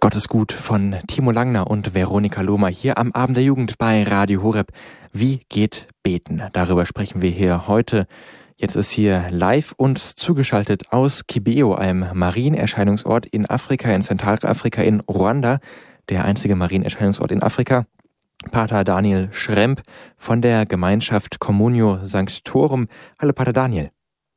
Gott ist gut von Timo Langner und Veronika Lohmer hier am Abend der Jugend bei Radio Horeb. Wie geht Beten? Darüber sprechen wir hier heute. Jetzt ist hier live uns zugeschaltet aus Kibeho, einem Marienerscheinungsort in Afrika, in Zentralafrika, in Ruanda. Der einzige Marienerscheinungsort in Afrika. Pater Daniel Schremp von der Gemeinschaft Communio Sanctorum. Hallo Pater Daniel.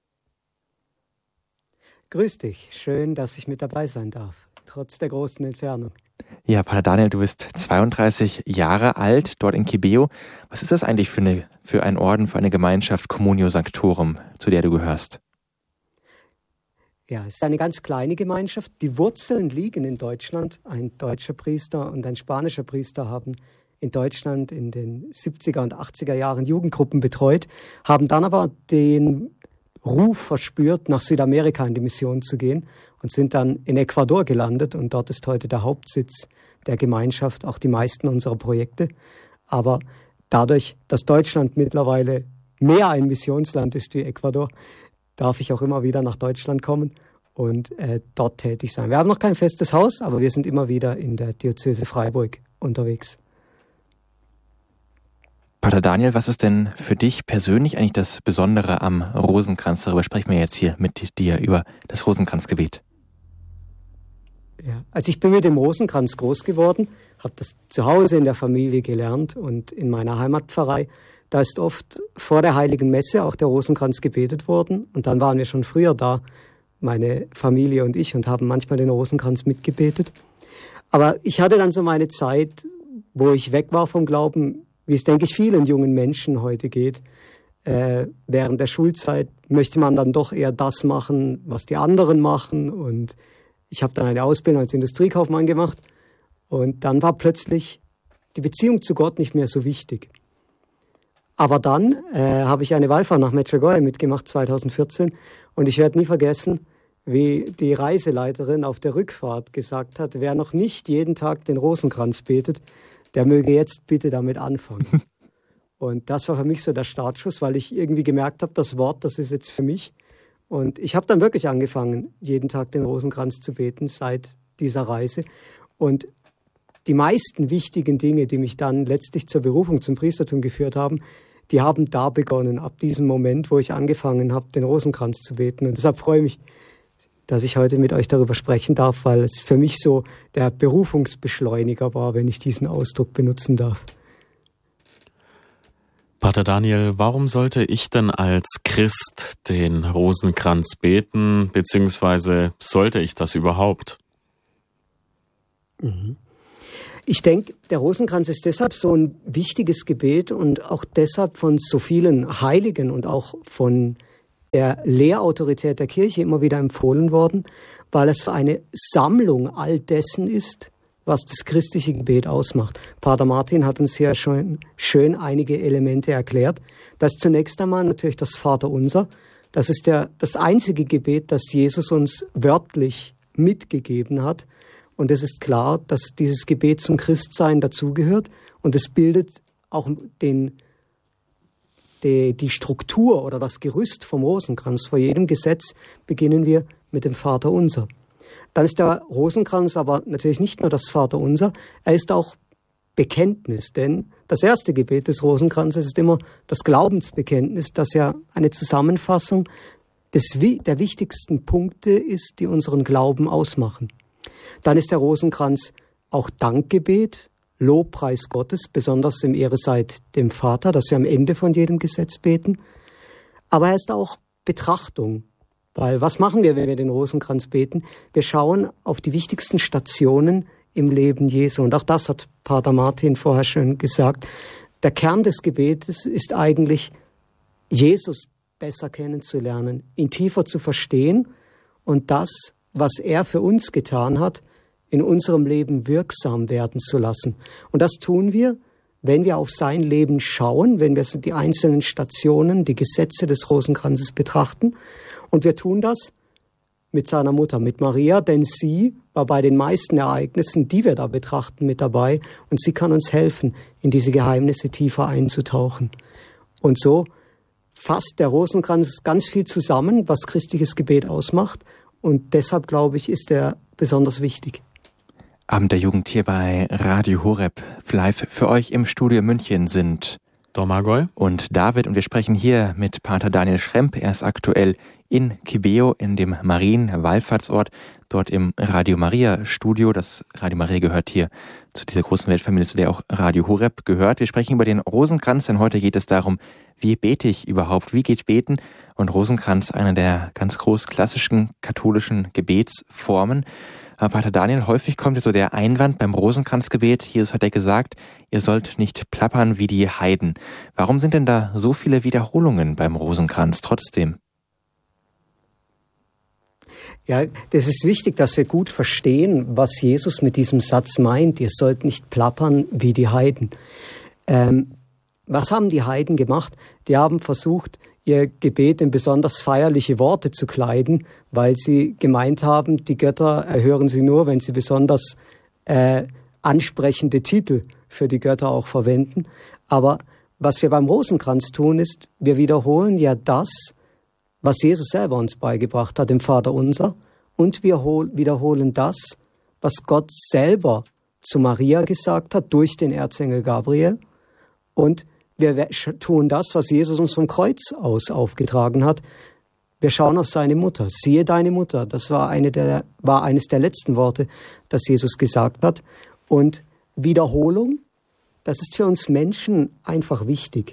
Grüß dich, schön, dass ich mit dabei sein darf, trotz der großen Entfernung. Ja, Pater Daniel, du bist 32 Jahre alt, dort in Kibeho. Was ist das eigentlich für ein Orden, für eine Gemeinschaft Communio Sanctorum, zu der du gehörst? Ja, es ist eine ganz kleine Gemeinschaft. Die Wurzeln liegen in Deutschland. Ein deutscher Priester und ein spanischer Priester haben in Deutschland in den 70er und 80er Jahren Jugendgruppen betreut, haben dann aber den Ruf verspürt, nach Südamerika in die Mission zu gehen und sind dann in Ecuador gelandet und dort ist heute der Hauptsitz der Gemeinschaft, auch die meisten unserer Projekte. Aber dadurch, dass Deutschland mittlerweile mehr ein Missionsland ist wie Ecuador, darf ich auch immer wieder nach Deutschland kommen und dort tätig sein. Wir haben noch kein festes Haus, aber wir sind immer wieder in der Diözese Freiburg unterwegs. Pater Daniel, was ist denn für dich persönlich eigentlich das Besondere am Rosenkranz? Darüber sprechen wir jetzt hier mit dir über das Rosenkranzgebet. Ja, also ich bin mit dem Rosenkranz groß geworden, habe das zu Hause in der Familie gelernt und in meiner Heimatpfarrei, da ist oft vor der Heiligen Messe auch der Rosenkranz gebetet worden und dann waren wir schon früher da, meine Familie und ich, und haben manchmal den Rosenkranz mitgebetet. Aber ich hatte dann so meine Zeit, wo ich weg war vom Glauben, wie es, denke ich, vielen jungen Menschen heute geht. Während der Schulzeit möchte man dann doch eher das machen, was die anderen machen. Und ich habe dann eine Ausbildung als Industriekaufmann gemacht. Und dann war plötzlich die Beziehung zu Gott nicht mehr so wichtig. Aber dann habe ich eine Wallfahrt nach Medjugorje mitgemacht, 2014. Und ich werde nie vergessen, wie die Reiseleiterin auf der Rückfahrt gesagt hat, wer noch nicht jeden Tag den Rosenkranz betet, der möge jetzt bitte damit anfangen. Und das war für mich so der Startschuss, weil ich irgendwie gemerkt habe, das Wort, das ist jetzt für mich. Und ich habe dann wirklich angefangen, jeden Tag den Rosenkranz zu beten seit dieser Reise. Und die meisten wichtigen Dinge, die mich dann letztlich zur Berufung zum Priestertum geführt haben, die haben da begonnen, ab diesem Moment, wo ich angefangen habe, den Rosenkranz zu beten. Und deshalb freue ich mich, dass ich heute mit euch darüber sprechen darf, weil es für mich so der Berufungsbeschleuniger war, wenn ich diesen Ausdruck benutzen darf. Pater Daniel, warum sollte ich denn als Christ den Rosenkranz beten, beziehungsweise sollte ich das überhaupt? Ich denke, der Rosenkranz ist deshalb so ein wichtiges Gebet und auch deshalb von so vielen Heiligen und auch von der Lehrautorität der Kirche immer wieder empfohlen worden, weil es so eine Sammlung all dessen ist, was das christliche Gebet ausmacht. Pater Martin hat uns hier schon schön einige Elemente erklärt. Das ist zunächst einmal natürlich das Vaterunser. Das ist das einzige Gebet, das Jesus uns wörtlich mitgegeben hat. Und es ist klar, dass dieses Gebet zum Christsein dazugehört und es bildet auch die Struktur oder das Gerüst vom Rosenkranz. Vor jedem Gesetz beginnen wir mit dem Vaterunser. Dann ist der Rosenkranz aber natürlich nicht nur das Vaterunser, er ist auch Bekenntnis, denn das erste Gebet des Rosenkranzes ist immer das Glaubensbekenntnis, das ja eine Zusammenfassung der wichtigsten Punkte ist, die unseren Glauben ausmachen. Dann ist der Rosenkranz auch Dankgebet, Lobpreis Gottes, besonders im Ehre seid dem Vater, das wir am Ende von jedem Gesetz beten. Aber er ist auch Betrachtung, weil was machen wir, wenn wir den Rosenkranz beten? Wir schauen auf die wichtigsten Stationen im Leben Jesu. Und auch das hat Pater Martin vorher schon gesagt. Der Kern des Gebetes ist eigentlich, Jesus besser kennenzulernen, ihn tiefer zu verstehen und das, was er für uns getan hat, in unserem Leben wirksam werden zu lassen. Und das tun wir, wenn wir auf sein Leben schauen, wenn wir die einzelnen Stationen, die Gesetze des Rosenkranzes betrachten. Und wir tun das mit seiner Mutter, mit Maria, denn sie war bei den meisten Ereignissen, die wir da betrachten, mit dabei. Und sie kann uns helfen, in diese Geheimnisse tiefer einzutauchen. Und so fasst der Rosenkranz ganz viel zusammen, was christliches Gebet ausmacht. Und deshalb, glaube ich, ist er besonders wichtig. Abend der Jugend hier bei Radio Horeb. Live für euch im Studio München sind Domagoj und David, und wir sprechen hier mit Pater Daniel Schremp. Er ist aktuell in Kibeho, in dem Marienwallfahrtsort, dort im Radio Maria Studio. Das Radio Maria gehört hier zu dieser großen Weltfamilie, zu der auch Radio Horeb gehört. Wir sprechen über den Rosenkranz, denn heute geht es darum, wie bete ich überhaupt? Wie geht Beten? Und Rosenkranz, eine der ganz groß klassischen katholischen Gebetsformen. Aber Pater Daniel, häufig kommt ja so der Einwand beim Rosenkranzgebet, Jesus hat ja gesagt, ihr sollt nicht plappern wie die Heiden. Warum sind denn da so viele Wiederholungen beim Rosenkranz trotzdem? Ja, das ist wichtig, dass wir gut verstehen, was Jesus mit diesem Satz meint. Ihr sollt nicht plappern wie die Heiden. Was haben die Heiden gemacht? Die haben versucht, ihr Gebet in besonders feierliche Worte zu kleiden, weil sie gemeint haben, die Götter erhören sie nur, wenn sie besonders ansprechende Titel für die Götter auch verwenden. Aber was wir beim Rosenkranz tun, ist, wir wiederholen ja das, was Jesus selber uns beigebracht hat im Vaterunser, und wir wiederholen das, was Gott selber zu Maria gesagt hat durch den Erzengel Gabriel, und wir tun das, was Jesus uns vom Kreuz aus aufgetragen hat. Wir schauen auf seine Mutter. Siehe deine Mutter. Das war eines der letzten Worte, das Jesus gesagt hat. Und Wiederholung, das ist für uns Menschen einfach wichtig.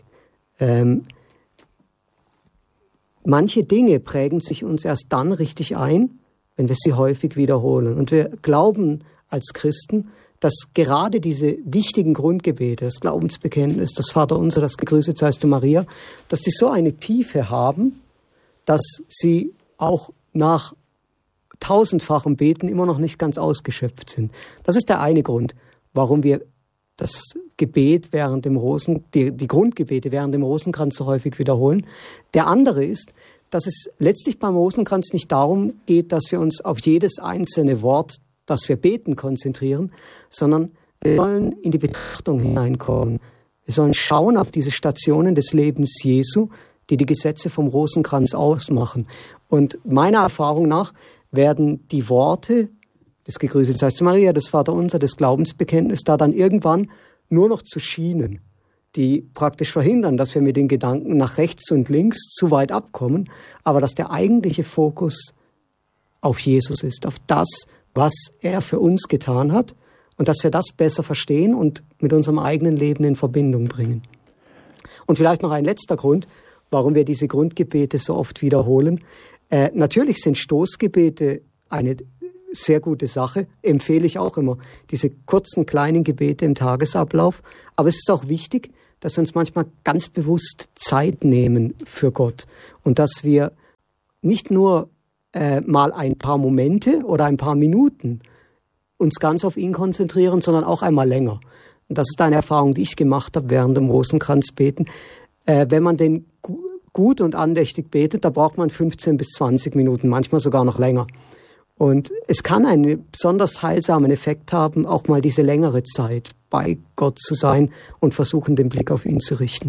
Manche Dinge prägen sich uns erst dann richtig ein, wenn wir sie häufig wiederholen. Und wir glauben als Christen, dass gerade diese wichtigen Grundgebete, das Glaubensbekenntnis, das Vaterunser, das Gegrüßet seist du Maria, dass die so eine Tiefe haben, dass sie auch nach tausendfachem Beten immer noch nicht ganz ausgeschöpft sind. Das ist der eine Grund, warum wir das Gebet während dem die Grundgebete während dem Rosenkranz so häufig wiederholen. Der andere ist, dass es letztlich beim Rosenkranz nicht darum geht, dass wir uns auf jedes einzelne Wort, das wir beten, konzentrieren, sondern wir sollen in die Betrachtung hineinkommen. Wir sollen schauen auf diese Stationen des Lebens Jesu, die die Gesetze vom Rosenkranz ausmachen. Und meiner Erfahrung nach werden die Worte des Gegrüßet seist du Maria, des Vaterunser, des Glaubensbekenntnisses da dann irgendwann nur noch zu Schienen, die praktisch verhindern, dass wir mit den Gedanken nach rechts und links zu weit abkommen, aber dass der eigentliche Fokus auf Jesus ist, auf das, was er für uns getan hat, und dass wir das besser verstehen und mit unserem eigenen Leben in Verbindung bringen. Und vielleicht noch ein letzter Grund, warum wir diese Grundgebete so oft wiederholen. Natürlich sind Stoßgebete eine sehr gute Sache, empfehle ich auch immer, diese kurzen, kleinen Gebete im Tagesablauf. Aber es ist auch wichtig, dass wir uns manchmal ganz bewusst Zeit nehmen für Gott und dass wir nicht nur mal ein paar Momente oder ein paar Minuten uns ganz auf ihn konzentrieren, sondern auch einmal länger. Und das ist eine Erfahrung, die ich gemacht habe während dem Rosenkranzbeten. Wenn man den gut und andächtig betet, da braucht man 15 bis 20 Minuten, manchmal sogar noch länger. Und es kann einen besonders heilsamen Effekt haben, auch mal diese längere Zeit bei Gott zu sein und versuchen, den Blick auf ihn zu richten.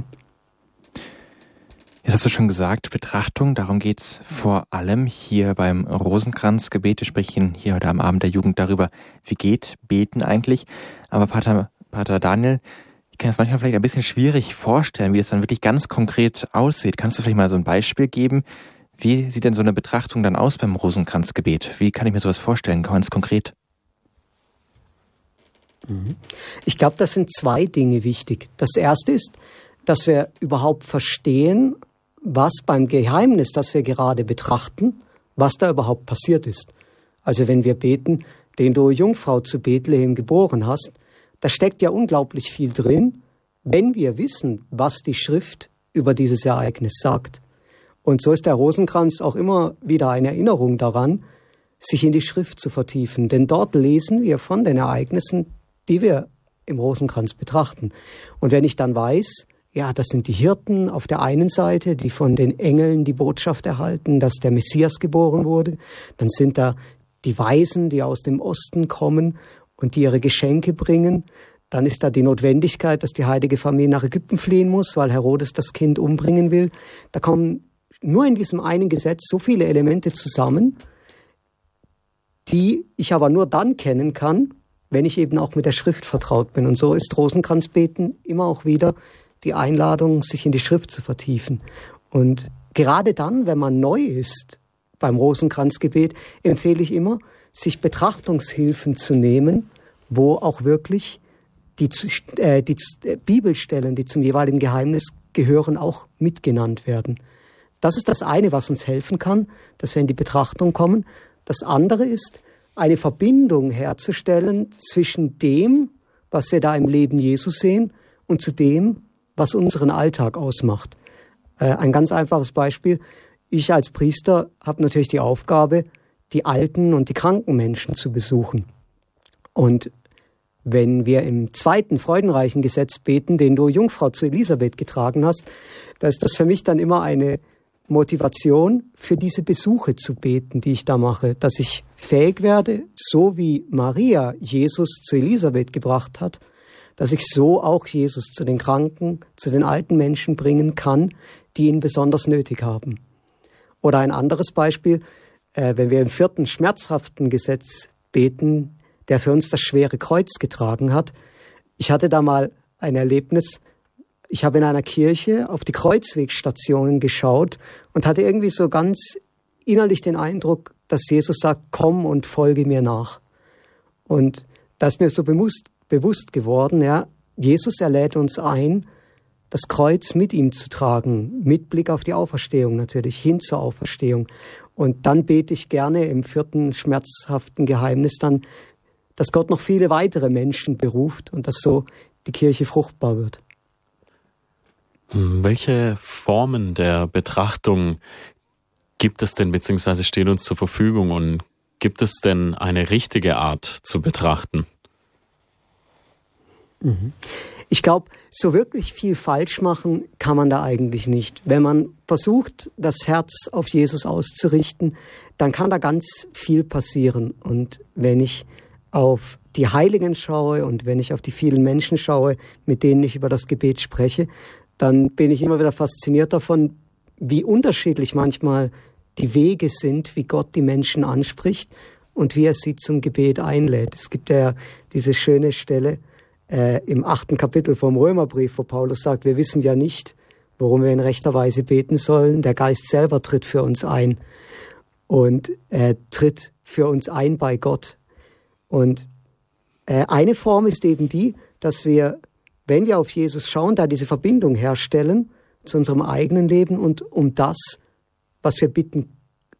Jetzt hast du schon gesagt, Betrachtung, darum geht's vor allem hier beim Rosenkranzgebet. Wir sprechen hier heute am Abend der Jugend darüber, wie geht Beten eigentlich. Aber Pater Daniel, ich kann es manchmal vielleicht ein bisschen schwierig vorstellen, wie es dann wirklich ganz konkret aussieht. Kannst du vielleicht mal so ein Beispiel geben? Wie sieht denn so eine Betrachtung dann aus beim Rosenkranzgebet? Wie kann ich mir sowas vorstellen, ganz konkret? Ich glaube, das sind zwei Dinge wichtig. Das erste ist, dass wir überhaupt verstehen, was beim Geheimnis, das wir gerade betrachten, was da überhaupt passiert ist. Also wenn wir beten, den du, Jungfrau, zu Bethlehem geboren hast, da steckt ja unglaublich viel drin, wenn wir wissen, was die Schrift über dieses Ereignis sagt. Und so ist der Rosenkranz auch immer wieder eine Erinnerung daran, sich in die Schrift zu vertiefen. Denn dort lesen wir von den Ereignissen, die wir im Rosenkranz betrachten. Und wenn ich dann weiß, ja, das sind die Hirten auf der einen Seite, die von den Engeln die Botschaft erhalten, dass der Messias geboren wurde, dann sind da die Weisen, die aus dem Osten kommen und die ihre Geschenke bringen. Dann ist da die Notwendigkeit, dass die heilige Familie nach Ägypten fliehen muss, weil Herodes das Kind umbringen will. Da kommen nur in diesem einen Gesetz so viele Elemente zusammen, die ich aber nur dann kennen kann, wenn ich eben auch mit der Schrift vertraut bin. Und so ist Rosenkranzbeten immer auch wieder die Einladung, sich in die Schrift zu vertiefen. Und gerade dann, wenn man neu ist beim Rosenkranzgebet, empfehle ich immer, sich Betrachtungshilfen zu nehmen, wo auch wirklich die Bibelstellen, die zum jeweiligen Geheimnis gehören, auch mitgenannt werden. Das ist das eine, was uns helfen kann, dass wir in die Betrachtung kommen. Das andere ist, eine Verbindung herzustellen zwischen dem, was wir da im Leben Jesu sehen, und zu dem, was unseren Alltag ausmacht. Ein ganz einfaches Beispiel. Ich als Priester habe natürlich die Aufgabe, die alten und die kranken Menschen zu besuchen. Und wenn wir im zweiten freudenreichen Gesetz beten, den du Jungfrau zu Elisabeth getragen hast, da ist das für mich dann immer eine Motivation für diese Besuche zu beten, die ich da mache, dass ich fähig werde, so wie Maria Jesus zu Elisabeth gebracht hat, dass ich so auch Jesus zu den Kranken, zu den alten Menschen bringen kann, die ihn besonders nötig haben. Oder ein anderes Beispiel, wenn wir im 4. schmerzhaften Gesetz beten, der für uns das schwere Kreuz getragen hat. Ich hatte da mal ein Erlebnis. Ich habe in einer Kirche auf die Kreuzwegstationen geschaut und hatte irgendwie so ganz innerlich den Eindruck, dass Jesus sagt, komm und folge mir nach. Und da ist mir so bewusst geworden, ja, Jesus, er lädt uns ein, das Kreuz mit ihm zu tragen, mit Blick auf die Auferstehung natürlich, hin zur Auferstehung. Und dann bete ich gerne im 4. schmerzhaften Geheimnis dann, dass Gott noch viele weitere Menschen beruft und dass so die Kirche fruchtbar wird. Welche Formen der Betrachtung gibt es denn, beziehungsweise stehen uns zur Verfügung, und gibt es denn eine richtige Art zu betrachten? Ich glaube, so wirklich viel falsch machen kann man da eigentlich nicht. Wenn man versucht, das Herz auf Jesus auszurichten, dann kann da ganz viel passieren. Und wenn ich auf die Heiligen schaue und wenn ich auf die vielen Menschen schaue, mit denen ich über das Gebet spreche, dann bin ich immer wieder fasziniert davon, wie unterschiedlich manchmal die Wege sind, wie Gott die Menschen anspricht und wie er sie zum Gebet einlädt. Es gibt ja diese schöne Stelle im 8. Kapitel vom Römerbrief, wo Paulus sagt, wir wissen ja nicht, worum wir in rechter Weise beten sollen. Der Geist selber tritt für uns ein und tritt für uns ein bei Gott. Und eine Form ist eben die, dass wir, wenn wir auf Jesus schauen, da diese Verbindung herstellen zu unserem eigenen Leben und um das, was wir bitten,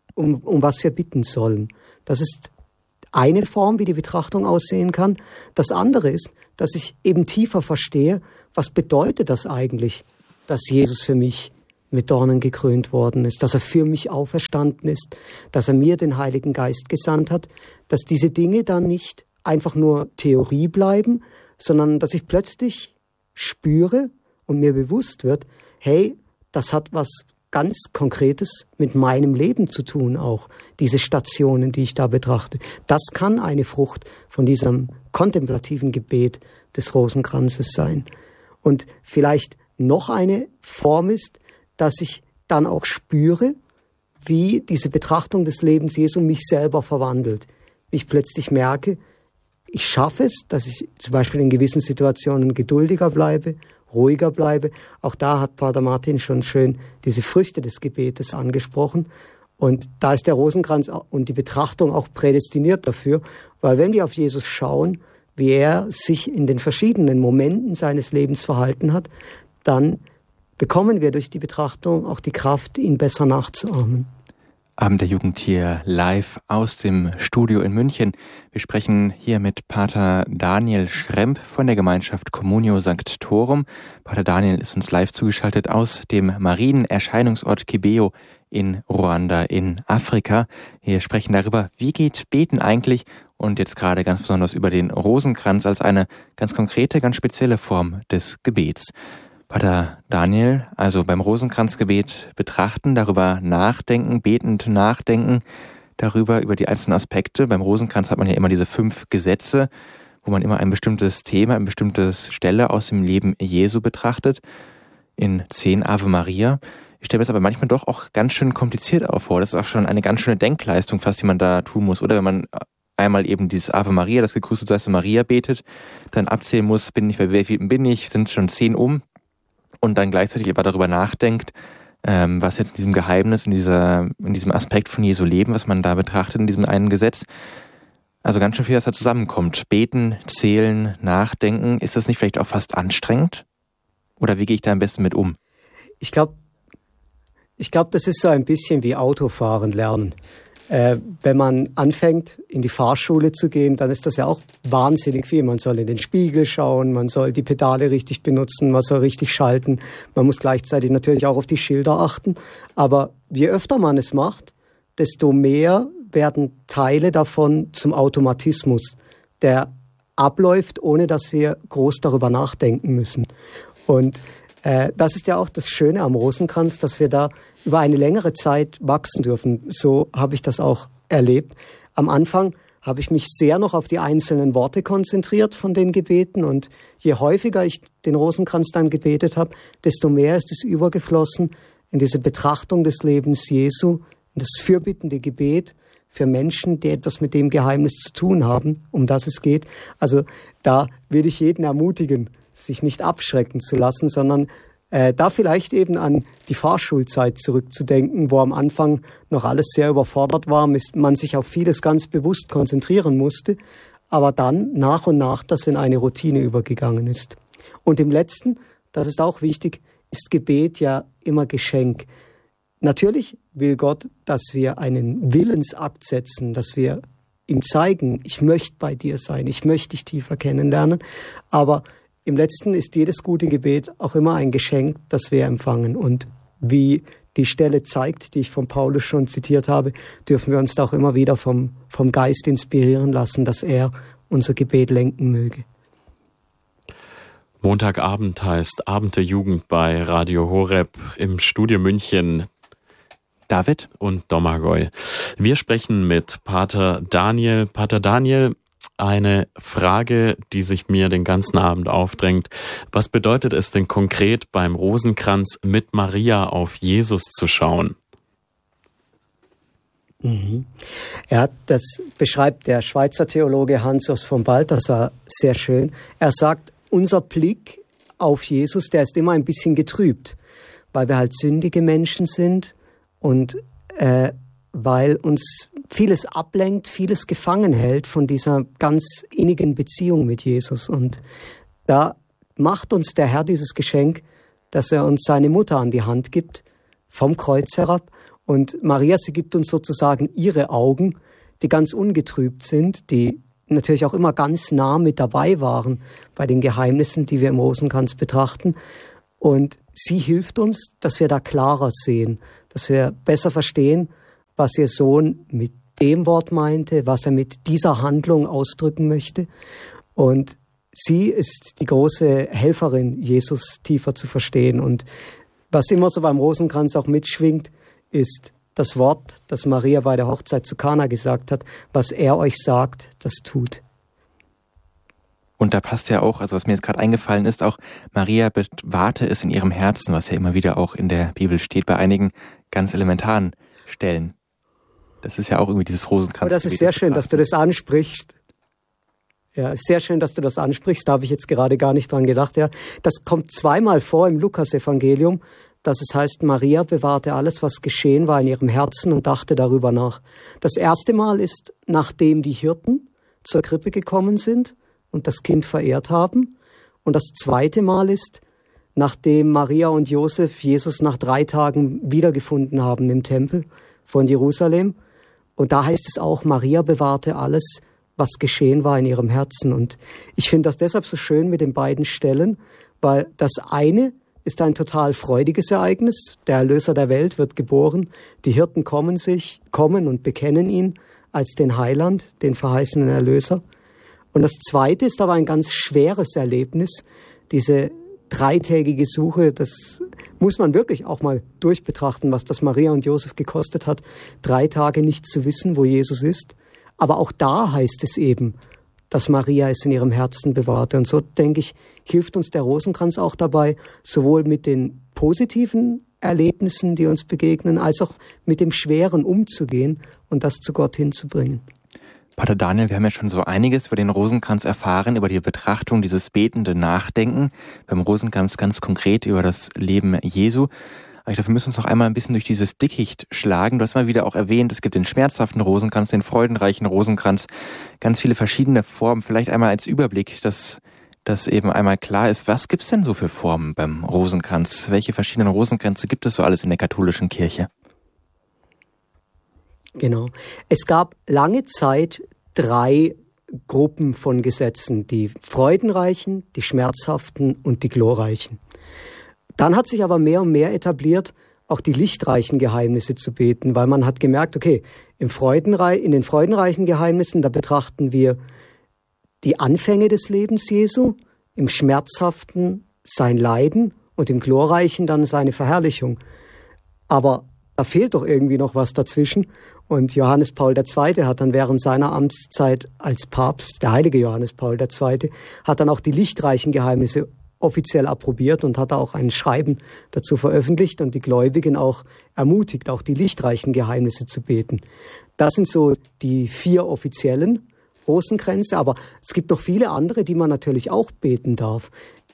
um was wir bitten sollen. Das ist eine Form, wie die Betrachtung aussehen kann. Das andere ist, dass ich eben tiefer verstehe, was bedeutet das eigentlich, dass Jesus für mich mit Dornen gekrönt worden ist, dass er für mich auferstanden ist, dass er mir den Heiligen Geist gesandt hat, dass diese Dinge dann nicht einfach nur Theorie bleiben, sondern dass ich plötzlich spüre und mir bewusst wird, hey, das hat was ganz Konkretes mit meinem Leben zu tun auch, diese Stationen, die ich da betrachte. Das kann eine Frucht von diesem kontemplativen Gebet des Rosenkranzes sein. Und vielleicht noch eine Form ist, dass ich dann auch spüre, wie diese Betrachtung des Lebens Jesu mich selber verwandelt. Wie ich plötzlich merke, ich schaffe es, dass ich zum Beispiel in gewissen Situationen geduldiger bleibe, ruhiger bleibe. Auch da hat Pater Martin schon schön diese Früchte des Gebetes angesprochen. Und da ist der Rosenkranz und die Betrachtung auch prädestiniert dafür, weil wenn wir auf Jesus schauen, wie er sich in den verschiedenen Momenten seines Lebens verhalten hat, dann bekommen wir durch die Betrachtung auch die Kraft, ihn besser nachzuahmen. Abend der Jugend hier live aus dem Studio in München. Wir sprechen hier mit Pater Daniel Schremp von der Gemeinschaft Communio Sanctorum. Pater Daniel ist uns live zugeschaltet aus dem Marienerscheinungsort Kibeho in Ruanda in Afrika. Wir sprechen darüber, wie geht Beten eigentlich, und jetzt gerade ganz besonders über den Rosenkranz als eine ganz konkrete, ganz spezielle Form des Gebets. Pater Daniel, also beim Rosenkranzgebet betrachten, darüber nachdenken, betend nachdenken, darüber, über die einzelnen Aspekte. Beim Rosenkranz hat man ja immer diese 5 Gesetze, wo man immer ein bestimmtes Thema, eine bestimmte Stelle aus dem Leben Jesu betrachtet, in 10 Ave Maria. Ich stelle mir das aber manchmal doch auch ganz schön kompliziert vor. Das ist auch schon eine ganz schöne Denkleistung fast, die man da tun muss. Oder wenn man einmal eben dieses Ave Maria, das gegrüßet seist du Maria betet, dann abzählen muss, bin ich, bei wie viel bin ich, sind schon 10 um, und dann gleichzeitig aber darüber nachdenkt, was jetzt in diesem Geheimnis, in diesem Aspekt von Jesu Leben, was man da betrachtet, in diesem einen Gesetz, also ganz schön viel, was da zusammenkommt. Beten, zählen, nachdenken, ist das nicht vielleicht auch fast anstrengend? Oder wie gehe ich da am besten mit um? Ich glaube, das ist so ein bisschen wie Autofahren lernen. Wenn man anfängt, in die Fahrschule zu gehen, dann ist das ja auch wahnsinnig viel. Man soll in den Spiegel schauen, man soll die Pedale richtig benutzen, man soll richtig schalten. Man muss gleichzeitig natürlich auch auf die Schilder achten. Aber je öfter man es macht, desto mehr werden Teile davon zum Automatismus, der abläuft, ohne dass wir groß darüber nachdenken müssen. Und das ist ja auch das Schöne am Rosenkranz, dass wir da über eine längere Zeit wachsen dürfen. So habe ich das auch erlebt. Am Anfang habe ich mich sehr noch auf die einzelnen Worte konzentriert von den Gebeten. Und je häufiger ich den Rosenkranz dann gebetet habe, desto mehr ist es übergeflossen in diese Betrachtung des Lebens Jesu, in das fürbittende Gebet für Menschen, die etwas mit dem Geheimnis zu tun haben, um das es geht. Also da will ich jeden ermutigen, sich nicht abschrecken zu lassen, sondern da vielleicht eben an die Fahrschulzeit zurückzudenken, wo am Anfang noch alles sehr überfordert war, man sich auf vieles ganz bewusst konzentrieren musste, aber dann nach und nach das in eine Routine übergegangen ist. Und im Letzten, das ist auch wichtig, ist Gebet ja immer Geschenk. Natürlich will Gott, dass wir einen Willensakt setzen, dass wir ihm zeigen, ich möchte bei dir sein, ich möchte dich tiefer kennenlernen, aber im Letzten ist jedes gute Gebet auch immer ein Geschenk, das wir empfangen. Und wie die Stelle zeigt, die ich von Paulus schon zitiert habe, dürfen wir uns da auch immer wieder vom Geist inspirieren lassen, dass er unser Gebet lenken möge. Montagabend heißt Abend der Jugend bei Radio Horeb im Studio München. David und Domagoj. Wir sprechen mit Pater Daniel. Pater Daniel, eine Frage, die sich mir den ganzen Abend aufdrängt. Was bedeutet es denn konkret beim Rosenkranz mit Maria auf Jesus zu schauen? Ja, das beschreibt der Schweizer Theologe Hans-Urs von Balthasar sehr schön. Er sagt, unser Blick auf Jesus, der ist immer ein bisschen getrübt, weil wir halt sündige Menschen sind und weil uns vieles ablenkt, vieles gefangen hält von dieser ganz innigen Beziehung mit Jesus. Und da macht uns der Herr dieses Geschenk, dass er uns seine Mutter an die Hand gibt, vom Kreuz herab. Und Maria, sie gibt uns sozusagen ihre Augen, die ganz ungetrübt sind, die natürlich auch immer ganz nah mit dabei waren bei den Geheimnissen, die wir im Rosenkranz betrachten. Und sie hilft uns, dass wir da klarer sehen, dass wir besser verstehen, was ihr Sohn mit dem Wort meinte, was er mit dieser Handlung ausdrücken möchte. Und sie ist die große Helferin, Jesus tiefer zu verstehen. Und was immer so beim Rosenkranz auch mitschwingt, ist das Wort, das Maria bei der Hochzeit zu Kana gesagt hat, was er euch sagt, das tut. Und da passt ja auch, also was mir jetzt gerade eingefallen ist, auch Maria bewahrte es in ihrem Herzen, was ja immer wieder auch in der Bibel steht, bei einigen ganz elementaren Stellen. Das ist ja auch irgendwie dieses Rosenkranz. Aber das ist sehr schön, dass du das ansprichst. Ja, ist sehr schön, dass du das ansprichst. Da habe ich jetzt gerade gar nicht dran gedacht. Ja, das kommt zweimal vor im Lukas-Evangelium, dass es heißt, Maria bewahrte alles, was geschehen war in ihrem Herzen und dachte darüber nach. Das erste Mal ist, nachdem die Hirten zur Krippe gekommen sind und das Kind verehrt haben. Und das zweite Mal ist, nachdem Maria und Josef Jesus nach 3 Tagen wiedergefunden haben im Tempel von Jerusalem. Und da heißt es auch, Maria bewahrte alles, was geschehen war in ihrem Herzen. Und ich finde das deshalb so schön mit den beiden Stellen, weil das eine ist ein total freudiges Ereignis. Der Erlöser der Welt wird geboren. Die Hirten kommen und bekennen ihn als den Heiland, den verheißenen Erlöser. Und das zweite ist aber ein ganz schweres Erlebnis, diese 3-tägige Suche. Das muss man wirklich auch mal durchbetrachten, was das Maria und Josef gekostet hat, 3 Tage nicht zu wissen, wo Jesus ist. Aber auch da heißt es eben, dass Maria es in ihrem Herzen bewahrte. Und so, denke ich, hilft uns der Rosenkranz auch dabei, sowohl mit den positiven Erlebnissen, die uns begegnen, als auch mit dem Schweren umzugehen und das zu Gott hinzubringen. Pater Daniel, wir haben ja schon so einiges über den Rosenkranz erfahren, über die Betrachtung, dieses betende Nachdenken, beim Rosenkranz ganz konkret über das Leben Jesu. Aber ich glaube, wir müssen uns noch einmal ein bisschen durch dieses Dickicht schlagen. Du hast mal wieder auch erwähnt, es gibt den schmerzhaften Rosenkranz, den freudenreichen Rosenkranz, ganz viele verschiedene Formen. Vielleicht einmal als Überblick, dass eben einmal klar ist, was gibt's denn so für Formen beim Rosenkranz? Welche verschiedenen Rosenkränze gibt es so alles in der katholischen Kirche? Genau. Es gab lange Zeit 3 Gruppen von Gesetzen, die freudenreichen, die schmerzhaften und die glorreichen. Dann hat sich aber mehr und mehr etabliert, auch die lichtreichen Geheimnisse zu beten, weil man hat gemerkt, okay, in den freudenreichen Geheimnissen, da betrachten wir die Anfänge des Lebens Jesu, im schmerzhaften sein Leiden und im glorreichen dann seine Verherrlichung. Aber da fehlt doch irgendwie noch was dazwischen. Und Johannes Paul II. Hat dann während seiner Amtszeit als Papst, der heilige Johannes Paul II., hat dann auch die lichtreichen Geheimnisse offiziell approbiert und hat auch ein Schreiben dazu veröffentlicht und die Gläubigen auch ermutigt, auch die lichtreichen Geheimnisse zu beten. Das sind so die 4 offiziellen Rosenkränze, aber es gibt noch viele andere, die man natürlich auch beten darf.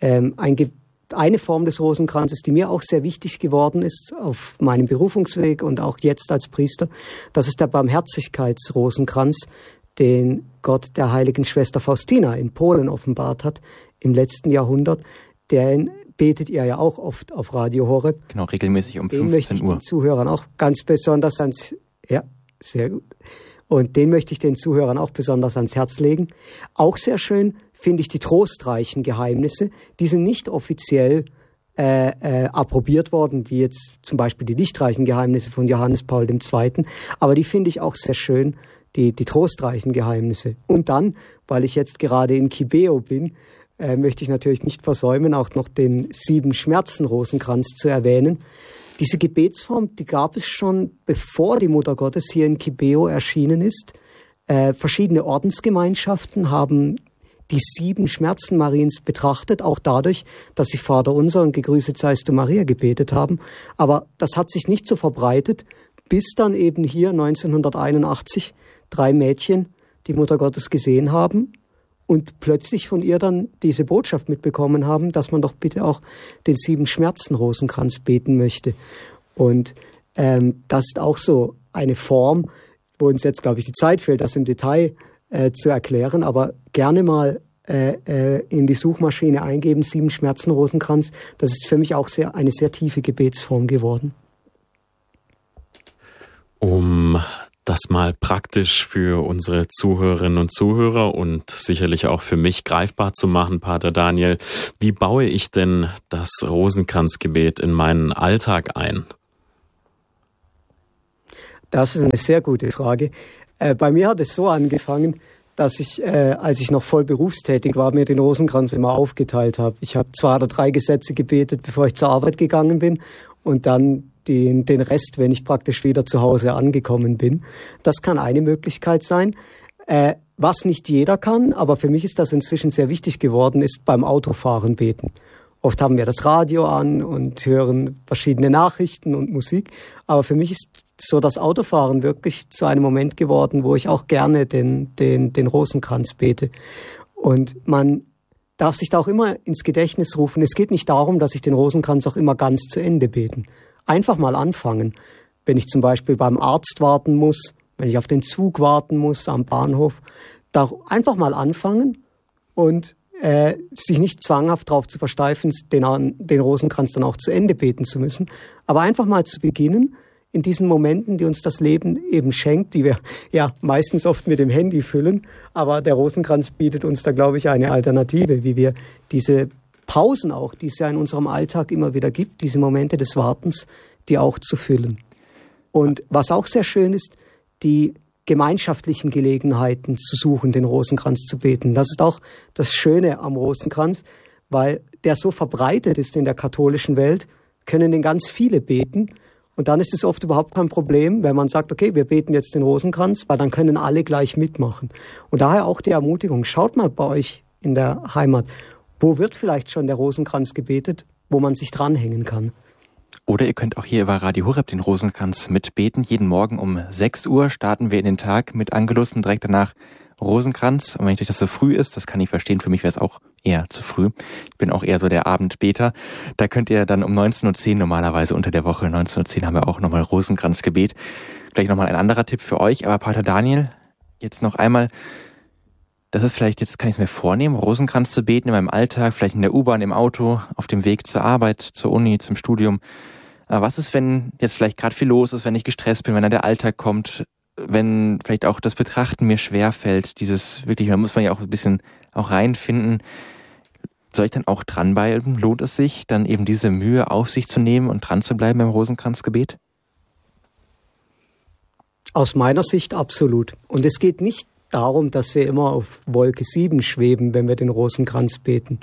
Eine Form des Rosenkranzes, die mir auch sehr wichtig geworden ist auf meinem Berufungsweg und auch jetzt als Priester, das ist der Barmherzigkeitsrosenkranz, den Gott der heiligen Schwester Faustina in Polen offenbart hat im letzten Jahrhundert. Den betet ihr ja auch oft auf Radio Horeb. Genau, regelmäßig um 15 Uhr. Den möchte ich den Zuhörern auch ganz besonders sehr gut. Und den möchte ich den Zuhörern auch besonders ans Herz legen. Auch sehr schön finde ich die trostreichen Geheimnisse. Die sind nicht offiziell approbiert worden, wie jetzt zum Beispiel die lichtreichen Geheimnisse von Johannes Paul II. Aber die finde ich auch sehr schön, die trostreichen Geheimnisse. Und dann, weil ich jetzt gerade in Kibeo bin, möchte ich natürlich nicht versäumen, auch noch den 7-Schmerzen-Rosenkranz zu erwähnen. Diese Gebetsform, die gab es schon, bevor die Mutter Gottes hier in Kibeo erschienen ist. Verschiedene Ordensgemeinschaften haben die 7 Schmerzen Mariens betrachtet, auch dadurch, dass sie Vater unser und gegrüßet seist du Maria gebetet haben. Aber das hat sich nicht so verbreitet, bis dann eben hier 1981 3 Mädchen die Mutter Gottes gesehen haben und plötzlich von ihr dann diese Botschaft mitbekommen haben, dass man doch bitte auch den 7-Schmerzen-Rosenkranz beten möchte. Und das ist auch so eine Form, wo uns jetzt, glaube ich, die Zeit fehlt, das im Detail zu erklären, aber gerne mal in die Suchmaschine eingeben, 7-Schmerzen-Rosenkranz. Das ist für mich auch eine sehr tiefe Gebetsform geworden. Um das mal praktisch für unsere Zuhörerinnen und Zuhörer und sicherlich auch für mich greifbar zu machen, Pater Daniel, wie baue ich denn das Rosenkranzgebet in meinen Alltag ein? Das ist eine sehr gute Frage. Bei mir hat es so angefangen, dass ich, als ich noch voll berufstätig war, mir den Rosenkranz immer aufgeteilt habe. Ich habe 2 oder 3 Gesetze gebetet, bevor ich zur Arbeit gegangen bin und dann den Rest, wenn ich praktisch wieder zu Hause angekommen bin. Das kann eine Möglichkeit sein. Was nicht jeder kann, aber für mich ist das inzwischen sehr wichtig geworden, ist beim Autofahren beten. Oft haben wir das Radio an und hören verschiedene Nachrichten und Musik. Aber für mich ist so das Autofahren wirklich zu einem Moment geworden, wo ich auch gerne den Rosenkranz bete. Und man darf sich da auch immer ins Gedächtnis rufen. Es geht nicht darum, dass ich den Rosenkranz auch immer ganz zu Ende beten. Einfach mal anfangen. Wenn ich zum Beispiel beim Arzt warten muss, wenn ich auf den Zug warten muss am Bahnhof, da einfach mal anfangen und sich nicht zwanghaft darauf zu versteifen, den Rosenkranz dann auch zu Ende beten zu müssen, aber einfach mal zu beginnen, in diesen Momenten, die uns das Leben eben schenkt, die wir ja meistens oft mit dem Handy füllen, aber der Rosenkranz bietet uns da, glaube ich, eine Alternative, wie wir diese Pausen auch, die es ja in unserem Alltag immer wieder gibt, diese Momente des Wartens, die auch zu füllen. Und was auch sehr schön ist, die gemeinschaftlichen Gelegenheiten zu suchen, den Rosenkranz zu beten. Das ist auch das Schöne am Rosenkranz, weil der so verbreitet ist in der katholischen Welt, können den ganz viele beten. Und dann ist es oft überhaupt kein Problem, wenn man sagt, okay, wir beten jetzt den Rosenkranz, weil dann können alle gleich mitmachen. Und daher auch die Ermutigung, schaut mal bei euch in der Heimat, wo wird vielleicht schon der Rosenkranz gebetet, wo man sich dranhängen kann. Oder ihr könnt auch hier über Radio Horeb den Rosenkranz mitbeten. Jeden Morgen um 6 Uhr starten wir in den Tag mit Angelus und direkt danach Rosenkranz. Und wenn euch das so früh ist, das kann ich verstehen, für mich wäre es auch eher zu früh. Ich bin auch eher so der Abendbeter. Da könnt ihr dann um 19.10 Uhr normalerweise unter der Woche, 19.10 Uhr haben wir auch nochmal Rosenkranzgebet. Gleich nochmal ein anderer Tipp für euch. Aber Pater Daniel, jetzt noch einmal, das ist vielleicht, jetzt kann ich es mir vornehmen, Rosenkranz zu beten in meinem Alltag, vielleicht in der U-Bahn, im Auto, auf dem Weg zur Arbeit, zur Uni, zum Studium. Aber was ist, wenn jetzt vielleicht gerade viel los ist, wenn ich gestresst bin, wenn dann der Alltag kommt, wenn vielleicht auch das Betrachten mir schwerfällt, dieses wirklich, da muss man ja auch ein bisschen auch reinfinden. Soll ich dann auch dranbleiben? Lohnt es sich, dann eben diese Mühe auf sich zu nehmen und dran zu bleiben beim Rosenkranzgebet? Aus meiner Sicht absolut. Und es geht nicht darum, dass wir immer auf Wolke 7 schweben, wenn wir den Rosenkranz beten.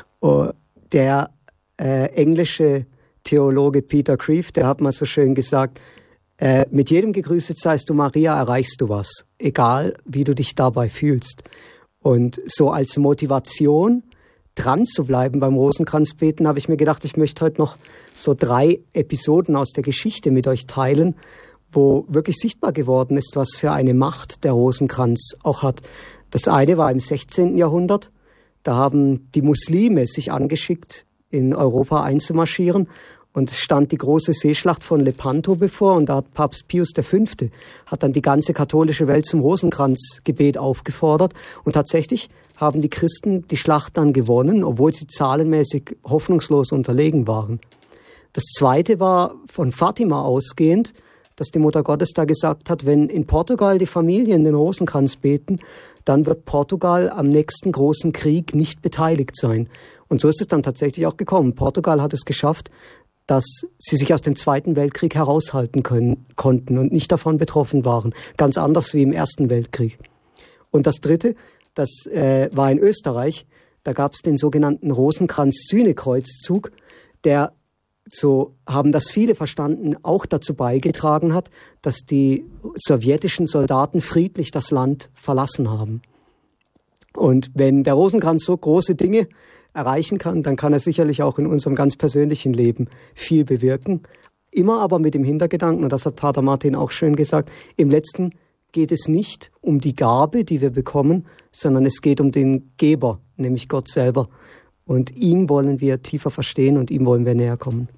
Der englische Theologe Peter Kreeft, der hat mal so schön gesagt, mit jedem Gegrüßet seist du Maria, erreichst du was, egal wie du dich dabei fühlst. Und so als Motivation, dran zu bleiben beim Rosenkranzbeten, habe ich mir gedacht, ich möchte heute noch so 3 Episoden aus der Geschichte mit euch teilen, wo wirklich sichtbar geworden ist, was für eine Macht der Rosenkranz auch hat. Das eine war im 16. Jahrhundert, da haben die Muslime sich angeschickt, in Europa einzumarschieren. Und es stand die große Seeschlacht von Lepanto bevor und da hat Papst Pius V. hat dann die ganze katholische Welt zum Rosenkranzgebet aufgefordert. Und tatsächlich haben die Christen die Schlacht dann gewonnen, obwohl sie zahlenmäßig hoffnungslos unterlegen waren. Das zweite war von Fatima ausgehend, dass die Mutter Gottes da gesagt hat, wenn in Portugal die Familien den Rosenkranz beten, dann wird Portugal am nächsten großen Krieg nicht beteiligt sein. Und so ist es dann tatsächlich auch gekommen. Portugal hat es geschafft, dass sie sich aus dem Zweiten Weltkrieg heraushalten konnten und nicht davon betroffen waren. Ganz anders wie im Ersten Weltkrieg. Und das Dritte, das war in Österreich. Da gab es den sogenannten Rosenkranz-Sühnekreuzzug, der, so haben das viele verstanden, auch dazu beigetragen hat, dass die sowjetischen Soldaten friedlich das Land verlassen haben. Und wenn der Rosenkranz so große Dinge erreichen kann, dann kann er sicherlich auch in unserem ganz persönlichen Leben viel bewirken. Immer aber mit dem Hintergedanken, und das hat Pater Martin auch schön gesagt, im Letzten geht es nicht um die Gabe, die wir bekommen, sondern es geht um den Geber, nämlich Gott selber. Und ihn wollen wir tiefer verstehen und ihm wollen wir näher kommen.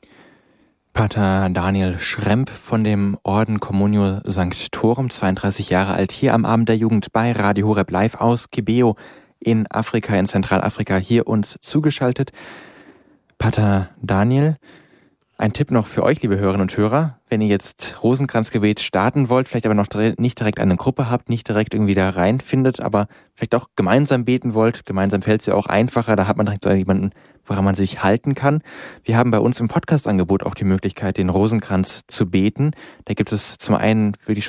Pater Daniel Schremp von dem Orden Communio Sanctorum, 32 Jahre alt, hier am Abend der Jugend bei Radio Horeb live aus Kibeo in Afrika, in Zentralafrika, hier uns zugeschaltet. Pater Daniel, ein Tipp noch für euch, liebe Hörerinnen und Hörer, wenn ihr jetzt Rosenkranzgebet starten wollt, vielleicht aber noch nicht direkt eine Gruppe habt, nicht direkt irgendwie da reinfindet, aber vielleicht auch gemeinsam beten wollt, gemeinsam fällt es ja auch einfacher, da hat man direkt so jemanden, woran man sich halten kann. Wir haben bei uns im Podcast-Angebot auch die Möglichkeit, den Rosenkranz zu beten. Da gibt es zum einen, würde ich